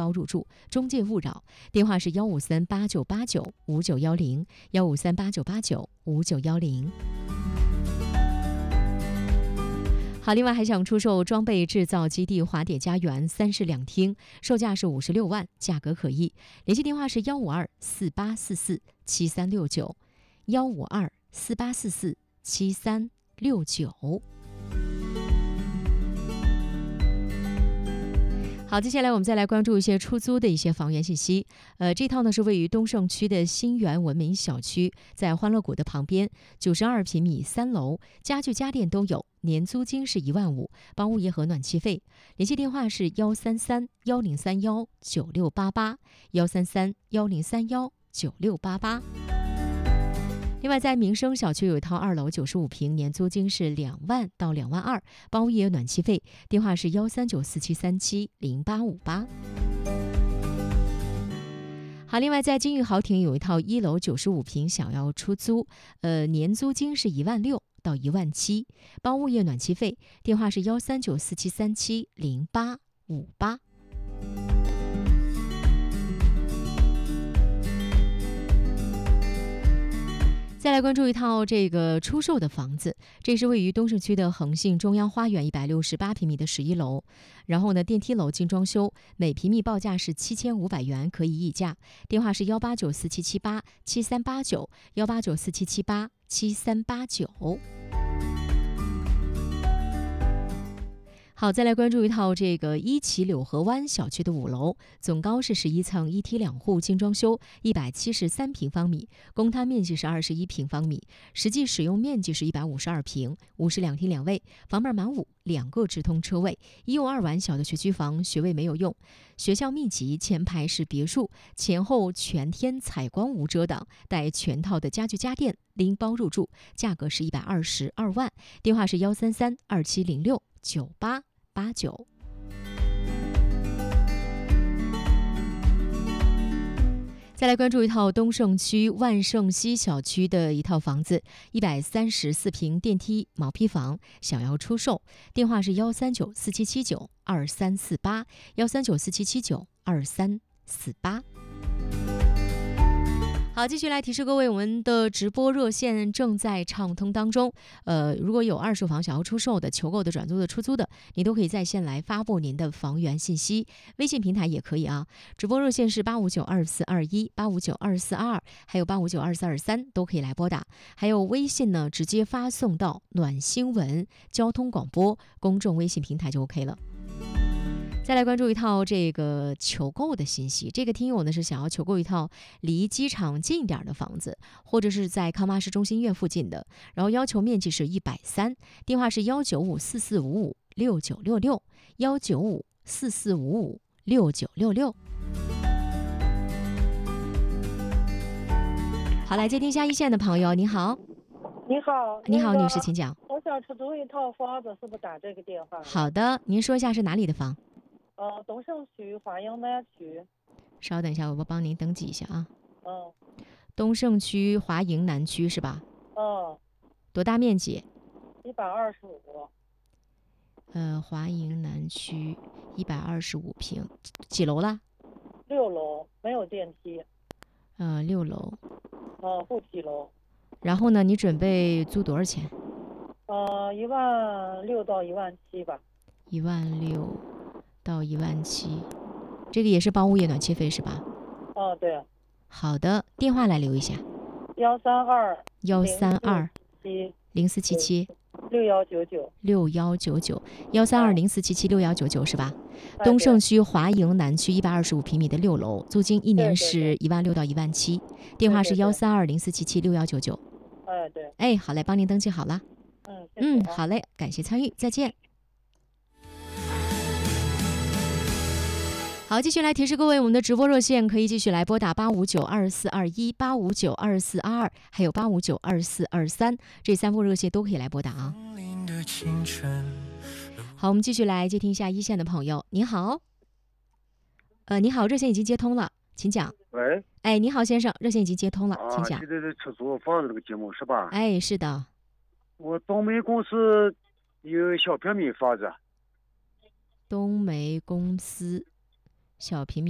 包入住，中介勿扰。电话是15389895910，15389895910。好，另外还想出售装备制造基地华典家园3室2厅，售价是56万，价格可议。联系电话是15248447369，15248447369。好，接下来我们再来关注一些出租的一些房源信息。这套呢是位于东胜区的新源文明小区，在欢乐谷的旁边，92平米3楼，家具家电都有，年租金是15000，包物业和暖气费。联系电话是13310319688，13310319688。另外，在民生小区有一套2楼95平，年租金是2万到2万2，包物业暖气费。电话是13947370858。好，另外在金域豪庭有一套1楼95平，想要出租，年租金是16000到17000，包物业暖气费。电话是13947370858。再来关注一套这个出售的房子，这是位于东胜区的恒信中央花园168平米的11楼，然后呢电梯楼精装修，每平米报价是7500元，可以议价。电话是18947787389，18947787389。好，再来关注一套这个一期柳河湾小区的5楼，总高是11层，1梯2户，精装修，173平方米，公摊面积是21平方米，实际使用面积是152平，52厅2卫，房门满5，2个直通车位，1幼2晚小的学区房，学位没有用，学校密集，前排是别墅，前后全天采光无遮挡，带全套的家具家电，拎包入住，价格是122万。电话是13327069889。再来关注一套东胜区万盛西小区的一套房子，134平电梯毛坯房，想要出售。电话是13947792348，13947792348。好，继续来提示各位，我们的直播热线正在畅通当中。如果有二手房想要出售的、求购的、转租的、出租的，你都可以在线来发布您的房源信息，微信平台也可以啊。直播热线是8592421、8592422，还有8592423，都可以来拨打。还有微信呢，直接发送到暖新闻交通广播公众微信平台就 OK 了。再来关注一套这个求购的信息，这个听友呢是想要求购一套离机场近一点的房子，或者是在康巴市中心医院附近的，然后要求面积是130，电话是19544556966，19544556966。好，来接听一下一线的朋友，你好。 你好， 你好，女士，请讲。 我想出租一套房子，是不是打这个电话？ 好的，您说一下是哪里的房？ 东胜区华盈南区。 稍等一下，我帮您登记一下啊。东胜区华盈南区是吧？多大面积 ？125。 华盈南区125平，几楼了 ？6楼，没有电梯。 6楼。 不提楼。 然后呢，你准备租多少钱 ？16000到17000吧。 16000到17000，这个也是包物业暖气费是吧？ 对。 好的，电话来留一下。13204776199 13204776199是吧？东胜区华盈南区125平米的6楼，租金1年是16000到17000，电话是13204776199。 对。 好嘞，帮您登记好了。好嘞，感谢参与，再见。好，继续来提示各位，我们的直播热线可以继续来拨打8592421、8592422，还有8592423，这3部热线都可以来拨打啊。好，我们继续来接听一下一线的朋友。你好，你好，热线已经接通了，请讲。 喂， 你好先生，热线已经接通了，请讲。 现在是出租房子这个节目是吧？ 是的。 我东煤公司有小平米房子。 东煤公司小平米